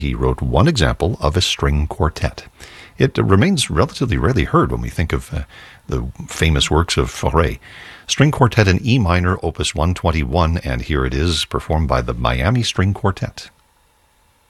he wrote one example of a string quartet. It remains relatively rarely heard when we think of the famous works of Fauré. String Quartet in E minor, opus 121, and here it is performed by the Miami String Quartet.